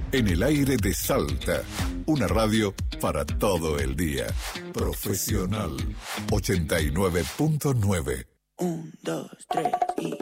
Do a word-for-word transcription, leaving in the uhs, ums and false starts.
En el aire de Salta, una radio para todo el día. Profesional ochenta y nueve punto nueve. Un, dos, tres y...